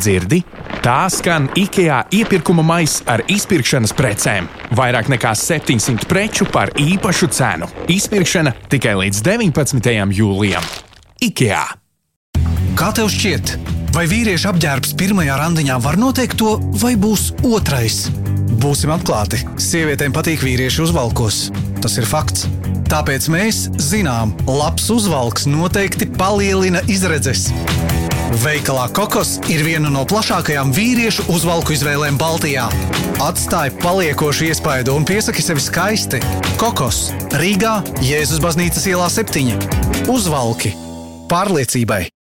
dzirdi? Tā skan IKEA iepirkuma maiss ar izpirkšanas precēm. Vairāk nekā 700 preču par īpašu cenu. Izpirkšana tikai līdz 19. jūlijam. IKEA. Kā tev šķiet? Vai vīrieša apģērbs pirmajā randiņā var noteikt to, vai būs otrais? Būsim atklāti, sievietēm patīk vīrieši uzvalkos. Tas ir fakts. Tāpēc mēs zinām, labs uzvalks noteikti palielina izredzes. Veikalā Kokos ir viena no plašākajām vīriešu uzvalku izvēlēm Baltijā. Atstāj paliekošu iespaidu un piesaki sevi skaisti. Kokos, Rīgā, Jēzus baznīcas ielā 7. Uzvalki pārliecībai.